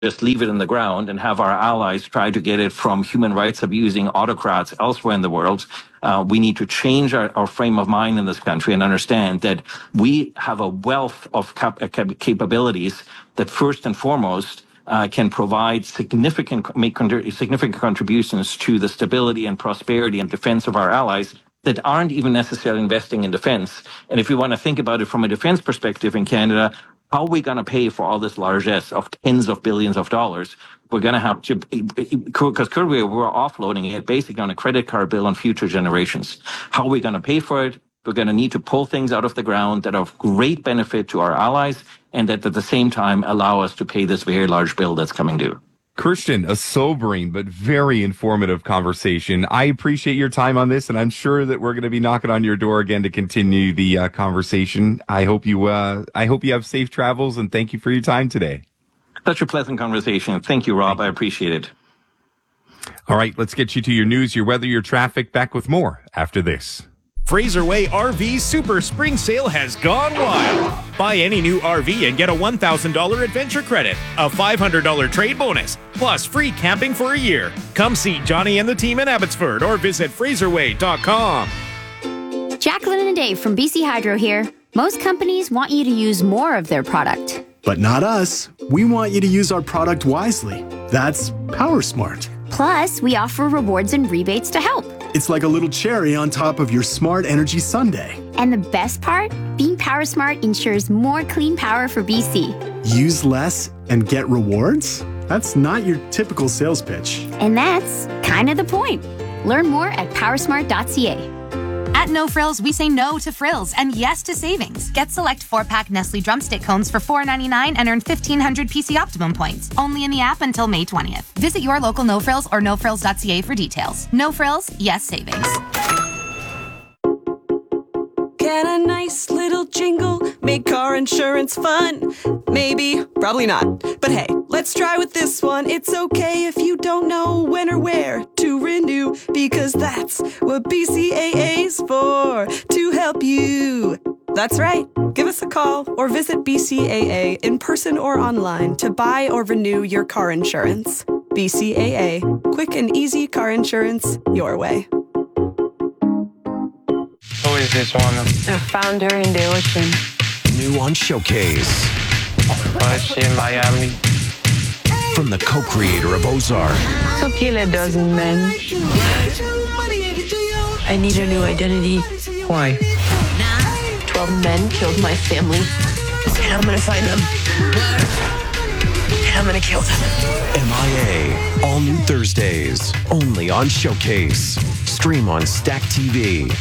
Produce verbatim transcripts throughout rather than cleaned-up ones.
just leave it in the ground and have our allies try to get it from human rights abusing autocrats elsewhere in the world. Uh, we need to change our, our frame of mind in this country and understand that we have a wealth of cap- cap- capabilities that first and foremost uh, can provide significant, make con- significant contributions to the stability and prosperity and defense of our allies that aren't even necessarily investing in defense. And if we want to think about it from a defense perspective in Canada, how are we going to pay for all this largesse of tens of billions of dollars? We're going to have to, because currently we're offloading it basically on a credit card bill on future generations. How are we going to pay for it? We're going to need to pull things out of the ground that are of great benefit to our allies and that at the same time allow us to pay this very large bill that's coming due. Christian, a sobering but very informative conversation. I appreciate your time on this, and I'm sure that we're going to be knocking on your door again to continue the uh, conversation. I hope you, uh, I hope you have safe travels, and thank you for your time today. Such a pleasant conversation. Thank you, Rob. I appreciate it. All right, let's get you to your news, your weather, your traffic. Back with more after this. Fraser Way R V Super Spring Sale has gone wild. Buy any new R V and get a one thousand dollars adventure credit, a five hundred dollars trade bonus, plus free camping for a year. Come see Johnny and the team in Abbotsford or visit fraser way dot com. Jacqueline and Dave from B C Hydro here. Most companies want you to use more of their product. But not us. We want you to use our product wisely. That's PowerSmart. Plus, we offer rewards and rebates to help. It's like a little cherry on top of your smart energy sundae. And the best part? Being PowerSmart ensures more clean power for B C. Use less and get rewards? That's not your typical sales pitch. And that's kind of the point. Learn more at powersmart dot c a. At No Frills, we say no to frills and yes to savings. Get select four-pack Nestle Drumstick cones for four ninety-nine and earn fifteen hundred P C Optimum points. Only in the app until May twentieth. Visit your local No Frills or no frills dot c a for details. No Frills, yes savings. Can a nice little jingle make car insurance fun? Maybe, probably not. But hey, let's try with this one. It's okay if you don't know when or where to renew, because that's what B C A A's for, to help you. That's right. Give us a call or visit B C A A in person or online to buy or renew your car insurance. B C A A. Quick and easy car insurance your way. Who is this one? A founder in the ocean. New on Showcase. Oh, is she in Miami? From the co-creator of Ozark. So kill a dozen men. I need a new identity. Why? Twelve men killed my family. And I'm gonna find them. And I'm gonna kill them. M I A. All new Thursdays. Only on Showcase. Stream on Stack T V.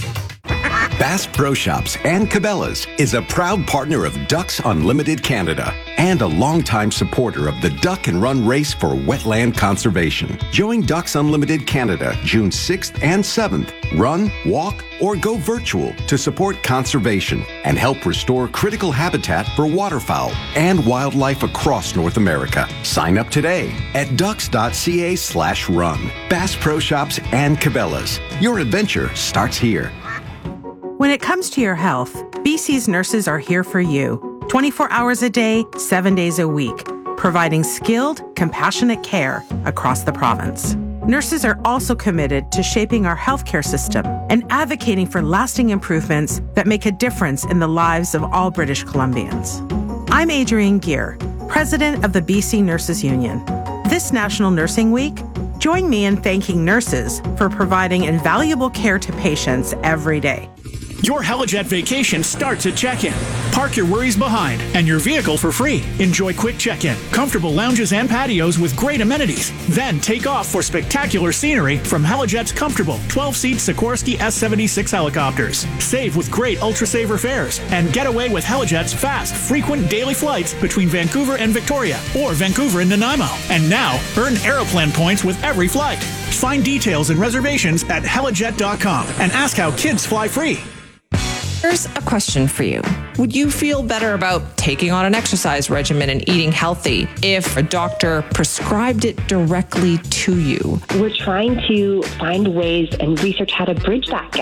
Bass Pro Shops and Cabela's is a proud partner of Ducks Unlimited Canada and a longtime supporter of the Duck and Run Race for Wetland Conservation. Join Ducks Unlimited Canada June sixth and seventh. Run, walk, or go virtual to support conservation and help restore critical habitat for waterfowl and wildlife across North America. Sign up today at ducks dot c a slash run. Bass Pro Shops and Cabela's. Your adventure starts here. When it comes to your health, B C's nurses are here for you, twenty-four hours a day, seven days a week, providing skilled, compassionate care across the province. Nurses are also committed to shaping our healthcare system and advocating for lasting improvements that make a difference in the lives of all British Columbians. I'm Adrienne Gear, president of the B C Nurses Union. This National Nursing Week, join me in thanking nurses for providing invaluable care to patients every day. Your Helijet vacation starts at check-in. Park your worries behind and your vehicle for free. Enjoy quick check-in, comfortable lounges and patios with great amenities. Then take off for spectacular scenery from Helijet's comfortable twelve-seat Sikorsky S seventy-six helicopters. Save with great Ultra-Saver fares and get away with Helijet's fast, frequent daily flights between Vancouver and Victoria or Vancouver and Nanaimo. And now, earn Aeroplan points with every flight. Find details and reservations at helijet dot com and ask how kids fly free. Here's a question for you. Would you feel better about taking on an exercise regimen and eating healthy if a doctor prescribed it directly to you? We're trying to find ways and research how to bridge that gap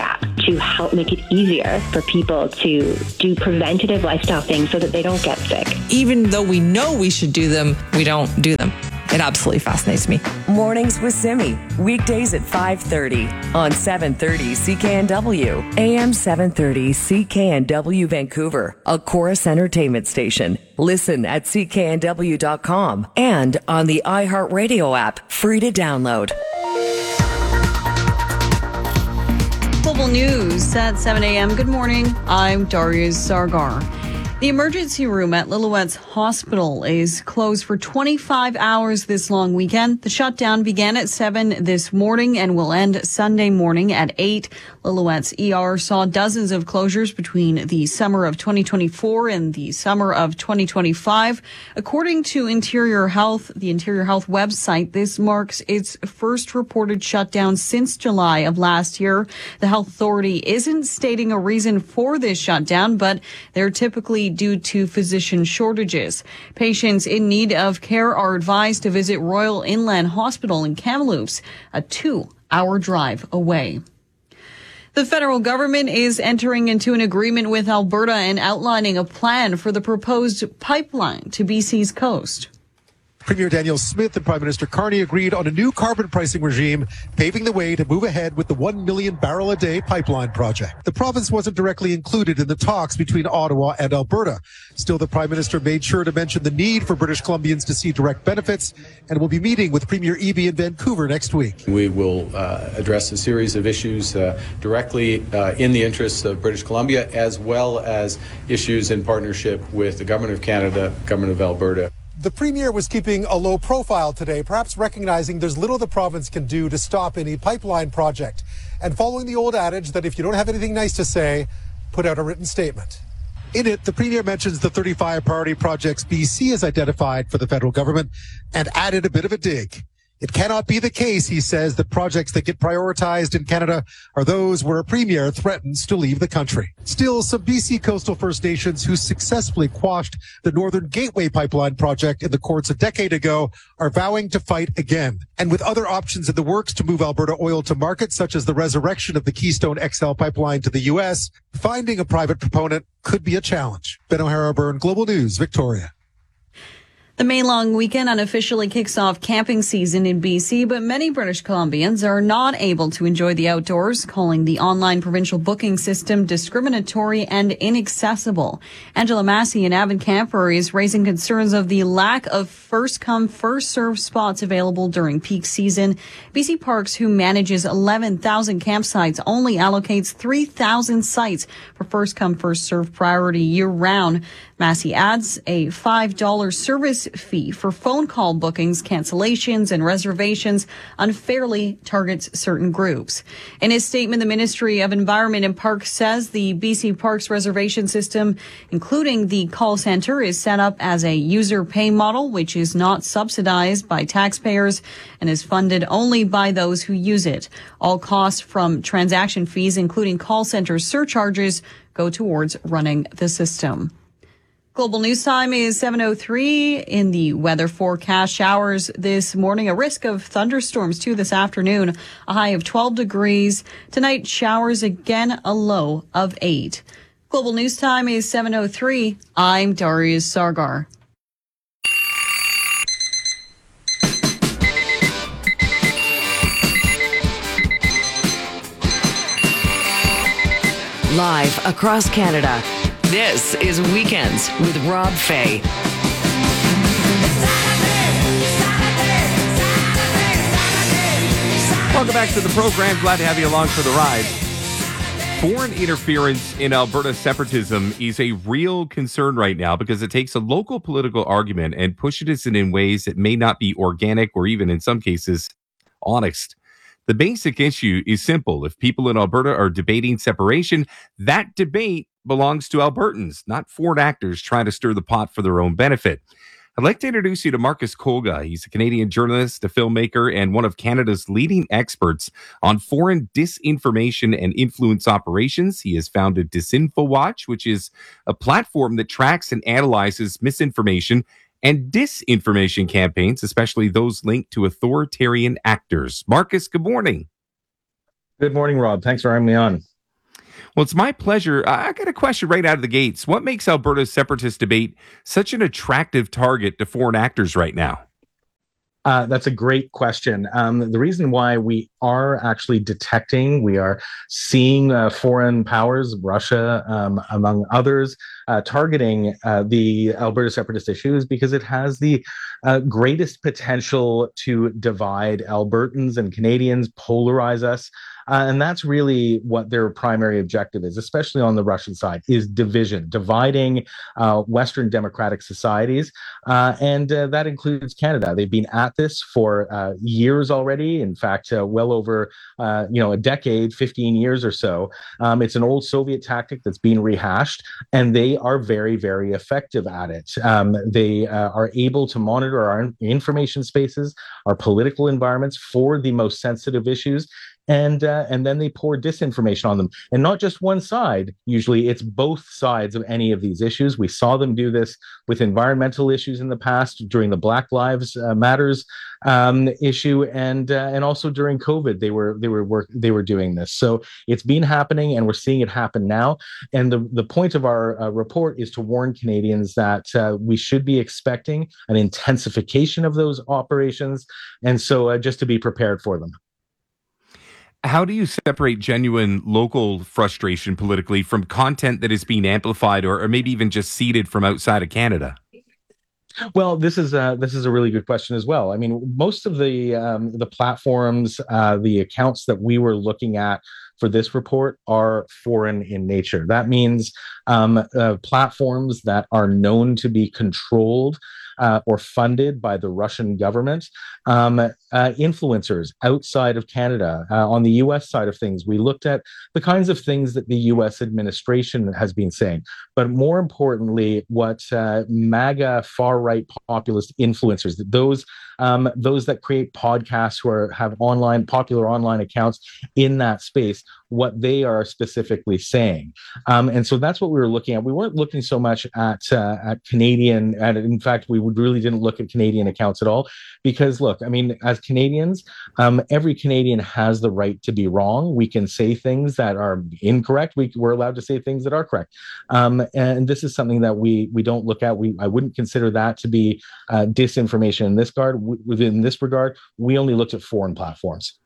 to help make it easier for people to do preventative lifestyle things so that they don't get sick. Even though we know we should do them, we don't do them. It absolutely fascinates me. Mornings with Simi, weekdays at five thirty on seven thirty C K N W, A M seven thirty C K N W Vancouver, a Chorus Entertainment station. Listen at C K N W dot com and on the iHeartRadio app, free to download. Global News at seven a.m. Good morning. I'm Darius Sargar. The emergency room at Lillooet's Hospital is closed for twenty-five hours this long weekend. The shutdown began at seven this morning and will end Sunday morning at eight. Lillooet's E R saw dozens of closures between the summer of twenty twenty-four and the summer of twenty twenty-five. According to Interior Health, the Interior Health website, this marks its first reported shutdown since July of last year. The health authority isn't stating a reason for this shutdown, but they're typically due to physician shortages. Patients in need of care are advised to visit Royal Inland Hospital in Kamloops, a two-hour drive away. The federal government is entering into an agreement with Alberta and outlining a plan for the proposed pipeline to B C's coast. Premier Danielle Smith and Prime Minister Carney agreed on a new carbon pricing regime, paving the way to move ahead with the one million barrel a day pipeline project. The province wasn't directly included in the talks between Ottawa and Alberta. Still, the Prime Minister made sure to mention the need for British Columbians to see direct benefits and will be meeting with Premier Eby in Vancouver next week. We will uh, address a series of issues uh, directly uh, in the interests of British Columbia, as well as issues in partnership with the Government of Canada, Government of Alberta. The Premier was keeping a low profile today, perhaps recognizing there's little the province can do to stop any pipeline project, and following the old adage that if you don't have anything nice to say, put out a written statement. In it, the Premier mentions the thirty-five priority projects B C has identified for the federal government and added a bit of a dig. It cannot be the case, he says, that projects that get prioritized in Canada are those where a premier threatens to leave the country. Still, some B C coastal First Nations who successfully quashed the Northern Gateway Pipeline project in the courts a decade ago are vowing to fight again. And with other options in the works to move Alberta oil to market, such as the resurrection of the Keystone X L pipeline to the U S, finding a private proponent could be a challenge. Ben O'Hara-Byrne, Global News, Victoria. The May long weekend unofficially kicks off camping season in B C, but many British Columbians are not able to enjoy the outdoors, calling the online provincial booking system discriminatory and inaccessible. Angela Massey, an avid camper, is raising concerns of the lack of first-come, first-served spots available during peak season. B C Parks, who manages eleven thousand campsites, only allocates three thousand sites for first-come, first-served priority year-round. Massey adds a five dollars service fee for phone call bookings, cancellations, and reservations unfairly targets certain groups. In his statement, the Ministry of Environment and Parks says the B C Parks reservation system, including the call center, is set up as a user pay model, which is not subsidized by taxpayers and is funded only by those who use it. All costs from transaction fees, including call center surcharges, go towards running the system. Global News Time is seven oh three. In the weather forecast, showers this morning, a risk of thunderstorms too this afternoon, a high of twelve degrees. Tonight, showers again, a low of eight. Global News Time is seven oh three. I'm Darius Sargar. Live across Canada. This is Weekends with Rob Fay. Welcome back to the program. Glad to have you along for the ride. Foreign interference in Alberta separatism is a real concern right now because it takes a local political argument and pushes it in ways that may not be organic or even in some cases honest. The basic issue is simple. If people in Alberta are debating separation, that debate belongs to Albertans, not foreign actors trying to stir the pot for their own benefit. I'd like to introduce you to Marcus Kolga. He's a Canadian journalist, a filmmaker, and one of Canada's leading experts on foreign disinformation and influence operations. He has founded DisinfoWatch, which is a platform that tracks and analyzes misinformation and disinformation campaigns, especially those linked to authoritarian actors. Marcus, good morning. Good morning, Rob. Thanks for having me on. Well, it's my pleasure. I got a question right out of the gates. What makes Alberta's separatist debate such an attractive target to foreign actors right now? Uh, that's a great question. Um, the reason why we are actually detecting, we are seeing uh, foreign powers, Russia um, among others, uh, targeting uh, the Alberta separatist issue is because it has the uh, greatest potential to divide Albertans and Canadians, polarize us. Uh, and that's really what their primary objective is, especially on the Russian side, is division, dividing uh, Western democratic societies. Uh, and uh, that includes Canada. They've been at this for uh, years already. In fact, uh, well over uh, you know a decade, fifteen years or so. Um, it's an old Soviet tactic that's being rehashed, and they are very, very effective at it. Um, they uh, are able to monitor our information spaces, our political environments for the most sensitive issues. And uh, and then they pour disinformation on them. And not just one side. Usually it's both sides of any of these issues. We saw them do this with environmental issues in the past during the Black Lives uh, Matters um, issue, and uh, and also during COVID they were they were work they were doing this. So it's been happening, and we're seeing it happen now. And the the point of our uh, report is to warn Canadians that uh, we should be expecting an intensification of those operations, and so uh, just to be prepared for them. How do you separate genuine local frustration politically from content that is being amplified or, or maybe even just seeded from outside of Canada? Well, this is a, this is a really good question as well. I mean, most of the um, the platforms, uh, the accounts that we were looking at for this report are foreign in nature. That means um, uh, platforms that are known to be controlled Uh, or funded by the Russian government, um, uh, influencers outside of Canada. Uh, on the U S side of things, we looked at the kinds of things that the U S administration has been saying, but more importantly, what uh, MAGA far-right populist influencers, those um, those that create podcasts who are, have online popular online accounts in that space, what they are specifically saying. Um, and so that's what we were looking at. We weren't looking so much at uh, at Canadian, and in fact, we really didn't look at Canadian accounts at all, because look, I mean, as Canadians, um, every Canadian has the right to be wrong. We can say things that are incorrect. We, we're allowed to say things that are correct. Um, and this is something that we we don't look at. We I wouldn't consider that to be uh, disinformation in this regard. Within this regard, we only looked at foreign platforms.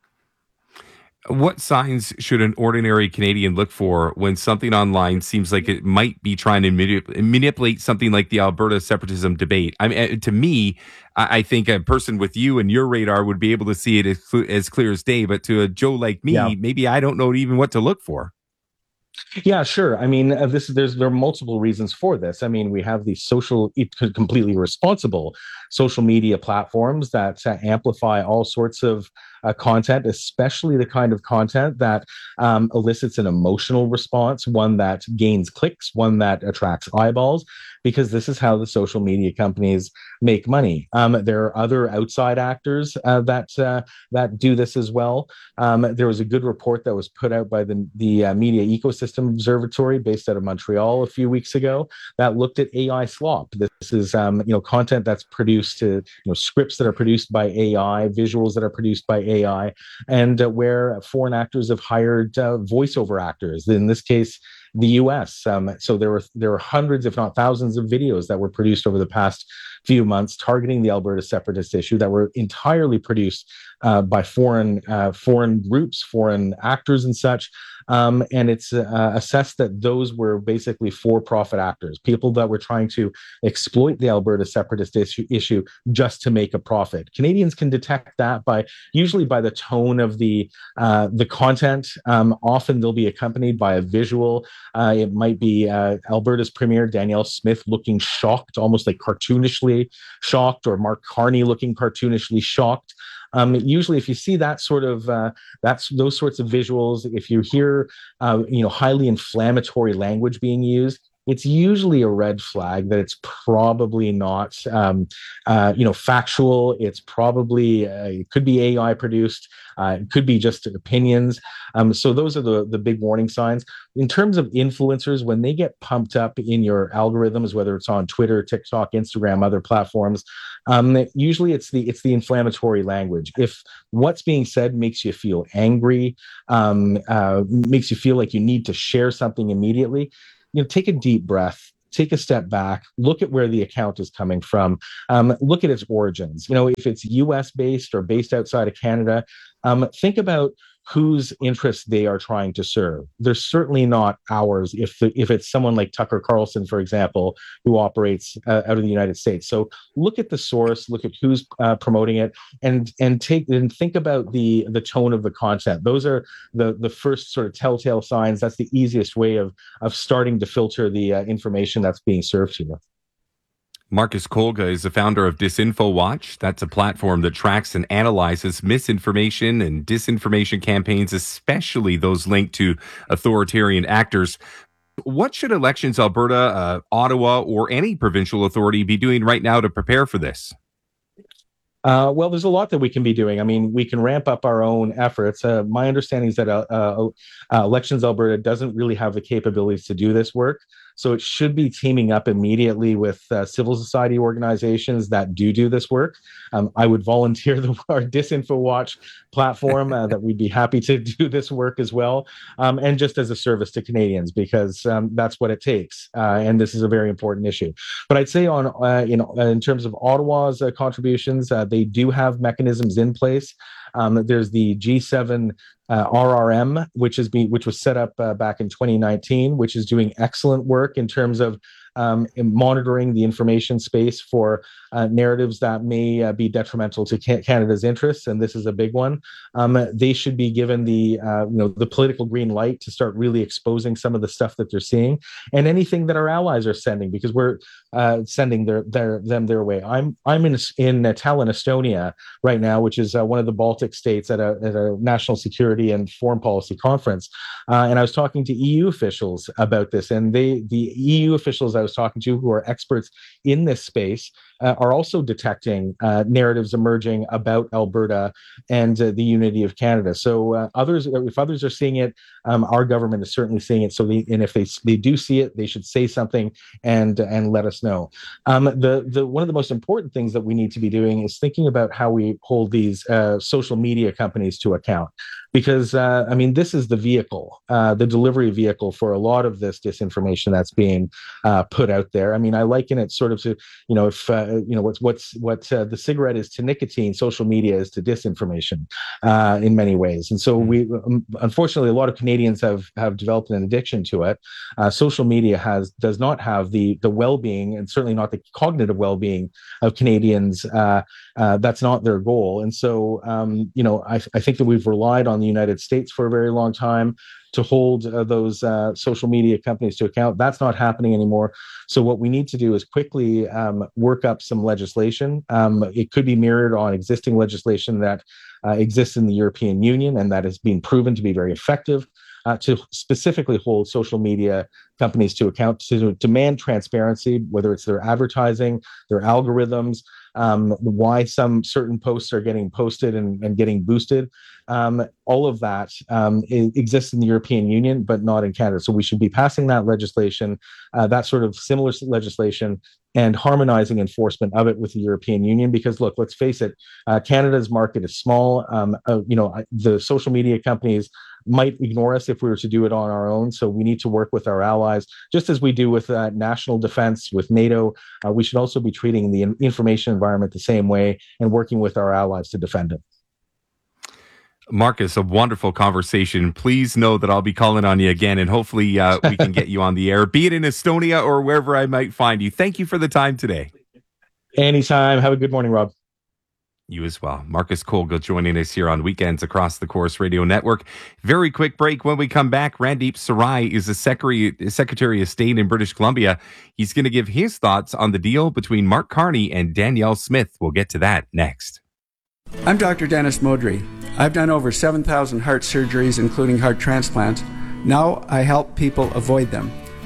What signs should an ordinary Canadian look for when something online seems like it might be trying to manip- manipulate something like the Alberta separatism debate? I mean, to me, I think a person with you and your radar would be able to see it as, cl- as clear as day. But to a Joe like me, yeah. maybe I don't know even what to look for. Yeah, sure. I mean, uh, this there's there are multiple reasons for this. I mean, we have the social, completely responsible social media platforms that uh, amplify all sorts of uh, content, especially the kind of content that um, elicits an emotional response, one that gains clicks, one that attracts eyeballs, because this is how the social media companies make money. Um, there are other outside actors uh, that uh, that do this as well. Um, there was a good report that was put out by the the uh, Media Ecosystem Observatory, based out of Montreal, a few weeks ago, that looked at A I slop. This is um, you know content that's produced, to, you know scripts that are produced by A I, visuals that are produced by A I, and uh, where foreign actors have hired uh, voiceover actors. In this case, the U S. Um, so there were there were hundreds, if not thousands, of videos that were produced over the past few months targeting the Alberta separatist issue that were entirely produced uh, by foreign uh, foreign groups, foreign actors, and such. Um, and it's uh, assessed that those were basically for-profit actors, people that were trying to exploit the Alberta separatist issue, issue just to make a profit. Canadians can detect that by usually by the tone of the uh, the content. Um, often they'll be accompanied by a visual. Uh, it might be uh, Alberta's Premier Danielle Smith looking shocked, almost like cartoonishly shocked, or Mark Carney looking cartoonishly shocked. Um, usually, if you see that sort of uh, that's those sorts of visuals, if you hear uh, you know highly inflammatory language being used, it's usually a red flag that it's probably not, um, uh, you know, factual. It's probably, uh, it could be A I produced. Uh, it could be just opinions. Um, so those are the, the big warning signs. In terms of influencers, when they get pumped up in your algorithms, whether it's on Twitter, TikTok, Instagram, other platforms, um, usually it's the it's the inflammatory language. If what's being said makes you feel angry, um, uh, makes you feel like you need to share something immediately, you know, take a deep breath. Take a step back, look at where the account is coming from, um, look at its origins. You know, if it's U S based or based outside of Canada, um, think about whose interests they are trying to serve. They're certainly not ours if the, if it's someone like Tucker Carlson, for example, who operates uh, out of the United States. So look at the source, look at who's uh, promoting it, and and take and think about the the tone of the content. Those are the the first sort of telltale signs. That's the easiest way of of starting to filter the uh, information that's being served to you. Marcus Kolga is the founder of Disinfo Watch. That's a platform that tracks and analyzes misinformation and disinformation campaigns, especially those linked to authoritarian actors. What should Elections Alberta, uh, Ottawa, or any provincial authority be doing right now to prepare for this? Uh, well, there's a lot that we can be doing. I mean, we can ramp up our own efforts. Uh, my understanding is that uh, uh, uh, Elections Alberta doesn't really have the capabilities to do this work. So it should be teaming up immediately with uh, civil society organizations that do do this work. Um, I would volunteer the, our Disinfo Watch platform uh, that we'd be happy to do this work as well. Um, and just as a service to Canadians, because um, that's what it takes. Uh, and this is a very important issue. But I'd say on uh, in, in terms of Ottawa's uh, contributions, uh, they do have mechanisms in place. Um, there's the G seven uh, R R M, which is being, which was set up uh, back in twenty nineteen, which is doing excellent work in terms of um, in monitoring the information space for uh, narratives that may uh, be detrimental to ca- Canada's interests, and this is a big one. Um, they should be given the uh, you know the political green light to start really exposing some of the stuff that they're seeing, and anything that our allies are sending, because we're uh, sending their, their them their way. I'm I'm in in uh, Tallinn, Estonia right now, which is uh, one of the Baltic states at a, at a national security and foreign policy conference, uh, and I was talking to E U officials about this, and they the E U officials I was talking to, who are experts in this space, uh, are also detecting uh, narratives emerging about Alberta and uh, the unity of Canada. So uh, others, if others are seeing it, um, our government is certainly seeing it. So they, and if they they do see it, they should say something and and let us know. Um, the the one of the most important things that we need to be doing is thinking about how we hold these uh, social media companies to account. Because, uh, I mean, this is the vehicle, uh, the delivery vehicle for a lot of this disinformation that's being uh, put out there. I mean, I liken it sort of to, you know, if, uh, you know, what's what's what uh, the cigarette is to nicotine, social media is to disinformation uh, in many ways. And so we, um, unfortunately, a lot of Canadians have have developed an addiction to it. Uh, social media has does not have the the well-being, and certainly not the cognitive well-being of Canadians. Uh, uh, that's not their goal. And so, um, you know, I, I think that we've relied on the United States for a very long time to hold uh, those uh, social media companies to account. That's not happening anymore. So what we need to do is quickly um, work up some legislation. Um, it could be mirrored on existing legislation that uh, exists in the European Union and that has been proven to be very effective. Uh, to specifically hold social media companies to account, to demand transparency, whether it's their advertising, their algorithms, um, why some certain posts are getting posted and, and getting boosted. Um, all of that um, exists in the European Union, but not in Canada. So we should be passing that legislation, uh, that sort of similar legislation, and harmonizing enforcement of it with the European Union. Because look, let's face it, uh, Canada's market is small. Um, uh, you know, the social media companies might ignore us if we were to do it on our own. So we need to work with our allies, just as we do with uh, national defense, with NATO. Uh, we should also be treating the information environment the same way and working with our allies to defend it. Marcus, a wonderful conversation. Please know that I'll be calling on you again, and hopefully uh, we can get you on the air, be it in Estonia or wherever I might find you. Thank you for the time today. Anytime. Have a good morning, Rob. You as well. Marcus Kolga joining us here on Weekends Across the Corus Radio Network. Very quick break. When we come back, Randeep Sarai is the Secretary, Secretary of State in British Columbia. He's going to give his thoughts on the deal between Mark Carney and Danielle Smith. We'll get to that next. I'm Doctor Dennis Modry. I've done over seven thousand heart surgeries, including heart transplants. Now I help people avoid them.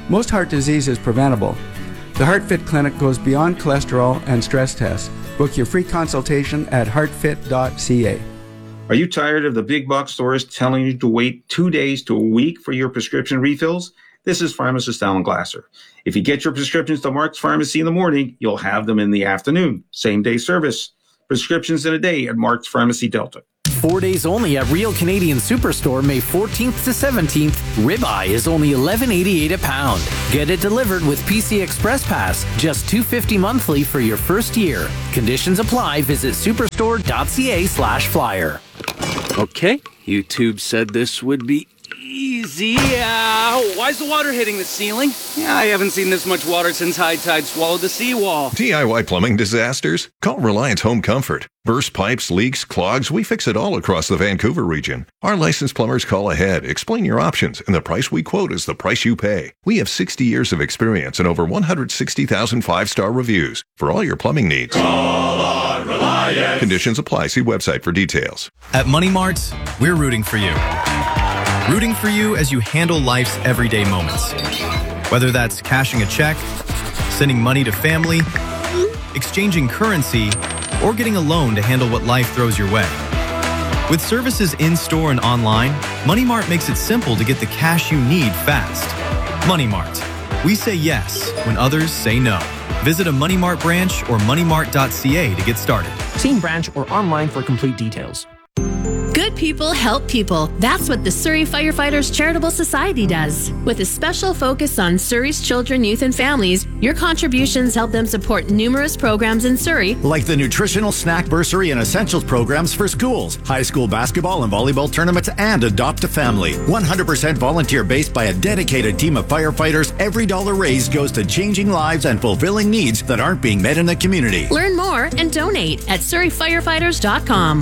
Most heart disease is preventable. The HeartFit Clinic goes beyond cholesterol and stress tests. Book your free consultation at heart fit dot c a. Are you tired of the big box stores telling you to wait two days to a week for your prescription refills? This is pharmacist Alan Glasser. If you get your prescriptions to Mark's Pharmacy in the morning, you'll have them in the afternoon. Same day service. Prescriptions in a day at Mark's Pharmacy Delta. Four days only at Real Canadian Superstore, May fourteenth to seventeenth. Ribeye is only eleven eighty-eight a pound. Get it delivered with P C Express Pass, just two hundred fifty dollars monthly for your first year. Conditions apply. Visit superstore dot c a slash flyer. Okay, YouTube said this would be easy. Uh, why is the water hitting the ceiling? Yeah, I haven't seen this much water since High Tide swallowed the seawall. D I Y plumbing disasters? Call Reliance Home Comfort. Burst pipes, leaks, clogs, we fix it all across the Vancouver region. Our licensed plumbers call ahead, explain your options, and the price we quote is the price you pay. We have sixty years of experience and over one hundred sixty thousand five-star reviews for all your plumbing needs. Call on Reliance. Conditions apply. See website for details. At Money Mart, we're rooting for you. Rooting for you as you handle life's everyday moments. Whether that's cashing a check, sending money to family, exchanging currency, or getting a loan to handle what life throws your way. With services in-store and online, Money Mart makes it simple to get the cash you need fast. Money Mart. We say yes when others say no. Visit a Money Mart branch or money mart dot c a to get started. See branch or online for complete details. Good people help people. That's what the Surrey Firefighters Charitable Society does. With a special focus on Surrey's children, youth, and families, your contributions help them support numerous programs in Surrey, like the Nutritional Snack Bursary and Essentials programs for schools, high school basketball and volleyball tournaments, and Adopt a Family. one hundred percent volunteer based by a dedicated team of firefighters, every dollar raised goes to changing lives and fulfilling needs that aren't being met in the community. Learn more and donate at surrey firefighters dot com.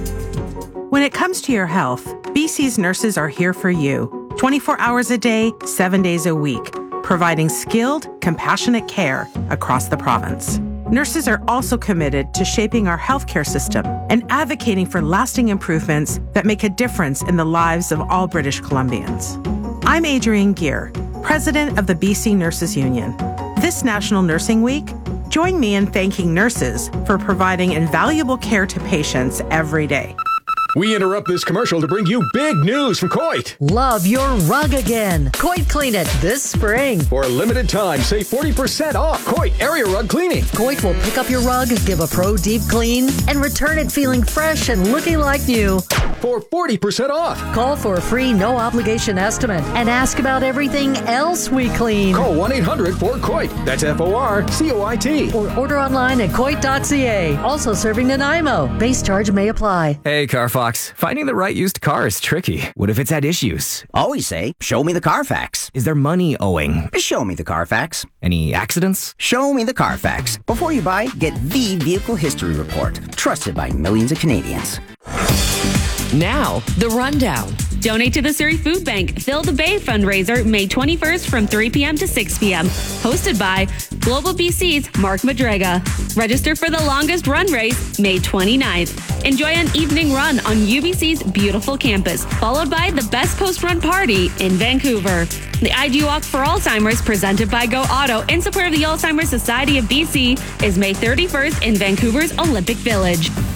When it comes to your health, B C's nurses are here for you, twenty-four hours a day, seven days a week, providing skilled, compassionate care across the province. Nurses are also committed to shaping our healthcare system and advocating for lasting improvements that make a difference in the lives of all British Columbians. I'm Adrienne Gear, president of the B C Nurses Union. This National Nursing Week, join me in thanking nurses for providing invaluable care to patients every day. We interrupt this commercial to bring you big news from Coit. Love your rug again. Coit Clean It this spring. For a limited time, save forty percent off Coit Area Rug Cleaning. Coit will pick up your rug, give a pro deep clean, and return it feeling fresh and looking like new. For forty percent off. Call for a free no obligation estimate and ask about everything else we clean. Call one eight hundred four Coit. That's F O R C O I T. Or order online at coit dot c a. Also serving Nanaimo. Base charge may apply. Hey, Carfox. Finding the right used car is tricky. What if it's had issues? Always say, show me the Carfax. Is there money owing? Show me the Carfax. Any accidents? Show me the Carfax. Before you buy, get the Vehicle History Report. Trusted by millions of Canadians. Now, the rundown. Donate to the Surrey Food Bank Fill the Bay fundraiser May twenty-first from three p.m. to six p.m. Hosted by Global B C's Mark Madrega. Register for the longest run race May twenty-ninth. Enjoy an evening run on U B C's beautiful campus, followed by the best post-run party in Vancouver. The I D Walk for Alzheimer's presented by Go Auto in support of the Alzheimer's Society of B C is May thirty-first in Vancouver's Olympic Village.